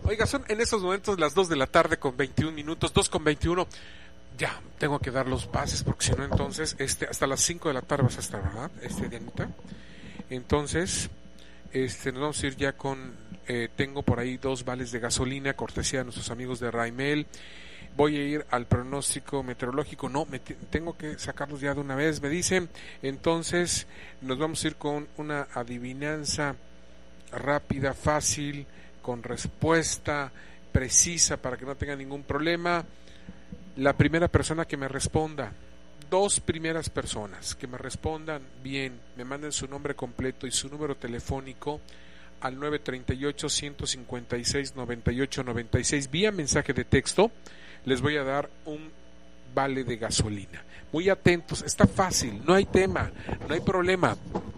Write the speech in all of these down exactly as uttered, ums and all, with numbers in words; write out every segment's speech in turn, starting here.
Oiga, son en esos momentos las dos de la tarde con veintiún minutos, dos con veintiuno. Ya, tengo que dar los pases porque si no entonces, este, hasta las cinco de la tarde vas a estar, ¿verdad? Este, Dianita. Entonces, este, nos vamos a ir ya con, eh, tengo por ahí dos vales de gasolina, cortesía de nuestros amigos de Raimel. Voy a ir al pronóstico meteorológico, no, me t- tengo que sacarlos ya de una vez, me dicen. Entonces, nos vamos a ir con una adivinanza rápida, fácil, con respuesta precisa para que no tenga ningún problema. La primera persona que me responda, dos primeras personas que me respondan bien, me manden su nombre completo y su número telefónico al nueve treinta y ocho, ciento cincuenta y seis, noventa y ocho noventa y seis vía mensaje de texto. Les voy a dar un vale de gasolina. Muy atentos, está fácil, no hay tema, no hay problema.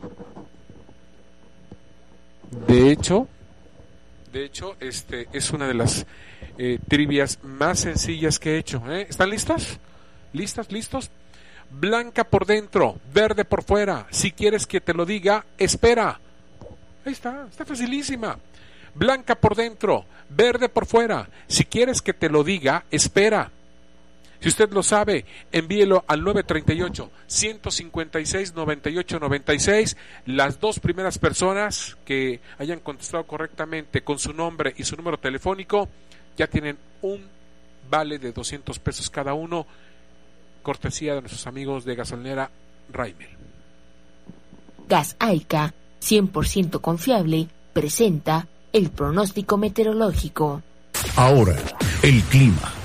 De hecho, de hecho, este es una de las eh, trivias más sencillas que he hecho. ¿eh? ¿Están listas? ¿Listas? ¿Listos? Blanca por dentro, verde por fuera. Si quieres que te lo diga, espera. Ahí está, está facilísima. Blanca por dentro, verde por fuera. Si quieres que te lo diga, espera. Si usted lo sabe, envíelo al nueve treinta y ocho, ciento cincuenta y seis, noventa y ocho noventa y seis. Las dos primeras personas que hayan contestado correctamente con su nombre y su número telefónico ya tienen un vale de doscientos pesos cada uno, cortesía de nuestros amigos de gasolinera Raimel. Gas Aica, cien por ciento confiable, presenta el pronóstico meteorológico. Ahora, el clima.